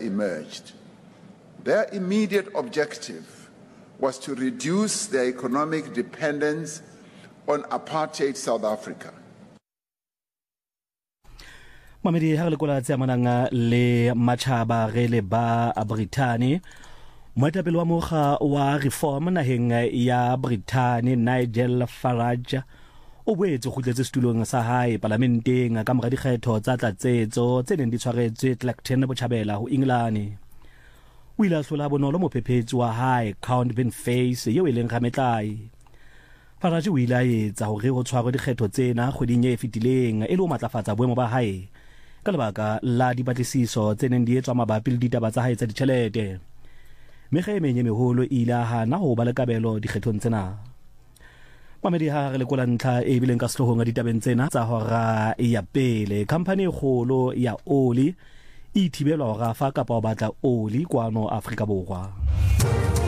emerged. Their immediate objective was to reduce their economic dependence on apartheid South Africa. Mamedi ha re lekola tse amanang le matjhaba re le ba Britain. Moetapele wa mokga wa Reform naheng ya Britain Nigel Farage o boetse go tletse setulong sa hae parlamenteng ka mora dikgetho tsa tlatsetso tse neng di tshwaretswe Clacton Botjhabela ho England. O ile a hlola bonolo mophephetsi wa hae Count Boniface eo e leng Rametlai. Farage o ile a etsa hore ho tshwarwe dikgetho tsena kgweding e fetileng e le ho matlafatsa boemo ba hae ka lebaka la dipatlisiso tse neng di etswa mabapi le ditaba tsa hae tsa ditjhelete. Mekga e meng e meholo ile a hana ho ba le kabelo dikgethong tsena. Mamedi ha re lekola ntlha e bileng ka sehlohong ditabeng tsena tsa hora ya pele. Company e kgolo ya oli e thibelwa ho rafa kapa ho batla oli kwano Afrika Borwa.